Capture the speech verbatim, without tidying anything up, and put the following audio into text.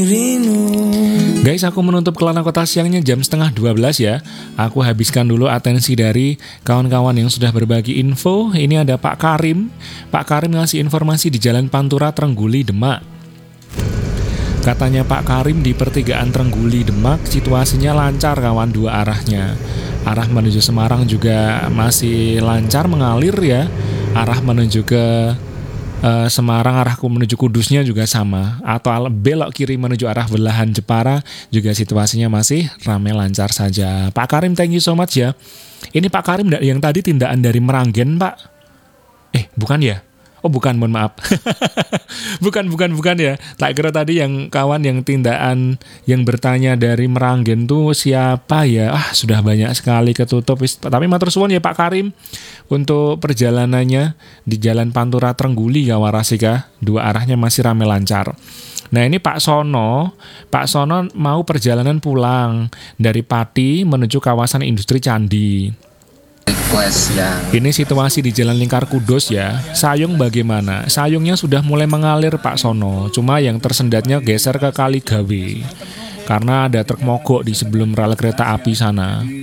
Guys, aku menutup Kelana Kota siangnya jam setengah dua belas ya. Aku habiskan dulu atensi dari kawan-kawan yang sudah berbagi info. Ini ada Pak Karim. Pak Karim ngasih informasi di Jalan Pantura Trengguli Demak. Katanya Pak Karim di pertigaan Trengguli Demak situasinya lancar kawan, dua arahnya. Arah menuju Semarang juga masih lancar mengalir ya. Arah menuju ke Uh, Semarang arahku menuju Kudusnya juga sama, atau belok kiri menuju arah Belahan Jepara juga situasinya masih ramai lancar saja. Pak Karim, thank you so much ya. Ini Pak Karim yang tadi tindakan dari Meranggen Pak? Eh bukan ya? Oh bukan, mohon maaf. bukan, bukan, bukan ya. Tak kira tadi yang kawan yang tindakan yang bertanya dari Meranggen tuh siapa ya? Ah sudah banyak sekali ketutup. Tapi matur suwun ya Pak Karim untuk perjalanannya di Jalan Pantura Trengguli Kawarasika. Dua arahnya masih ramai lancar. Nah ini Pak Sono, Pak Sono mau perjalanan pulang dari Pati menuju kawasan industri Candi. Ini situasi di Jalan Lingkar Kudus ya. Sayung bagaimana? Sayungnya sudah mulai mengalir Pak Sono. Cuma yang tersendatnya geser ke Kaligawe karena ada truk mogok di sebelum rel kereta api sana.